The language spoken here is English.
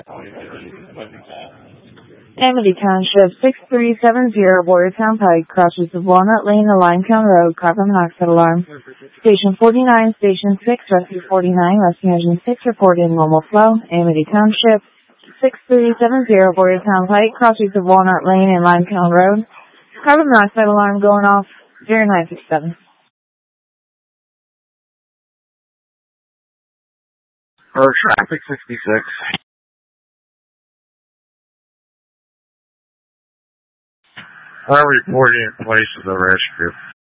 Amity Township 6370 Boyertown Pike, crosses of Walnut Lane and Limetown Road, carbon monoxide alarm. Station 49, Station 6, Rescue 49, Rescue Engine 6 reported normal flow. Amity Township 6370 Boyertown Pike, crosses of Walnut Lane and Limetown Road, carbon monoxide alarm going off 0967. Traffic 66. I'm reporting in place of the rescue.